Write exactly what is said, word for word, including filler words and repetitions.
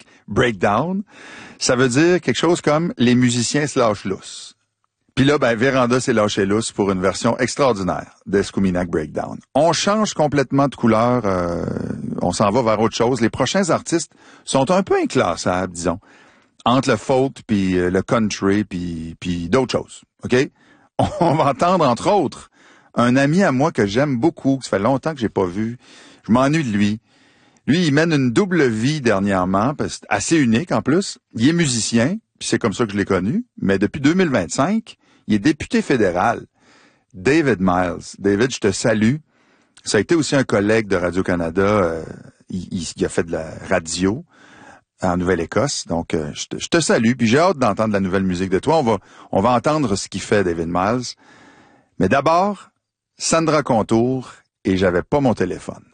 Music Breakdown. Ça veut dire quelque chose comme les musiciens se lâchent lousse. Puis là, ben, Véranda s'est lâché lousse pour une version extraordinaire d'Escuminac Breakdown. On change complètement de couleur, euh, on s'en va vers autre chose. Les prochains artistes sont un peu inclassables, disons, entre le folk puis euh, le country puis puis d'autres choses, OK? On va entendre, entre autres, un ami à moi que j'aime beaucoup, que ça fait longtemps que j'ai pas vu. Je m'ennuie de lui. Lui, il mène une double vie dernièrement, parce que c'est assez unique en plus. Il est musicien, puis c'est comme ça que je l'ai connu, mais depuis deux mille vingt-cinq, il est député fédéral. David Miles. David, je te salue. Ça a été aussi un collègue de Radio-Canada. Euh, il, il, il a fait de la radio en Nouvelle-Écosse. Donc, euh, je, te, je te salue. Puis j'ai hâte d'entendre la nouvelle musique de toi. On va, on va entendre ce qu'il fait, David Miles. Mais d'abord, Sandra Contour, et j'avais pas mon téléphone.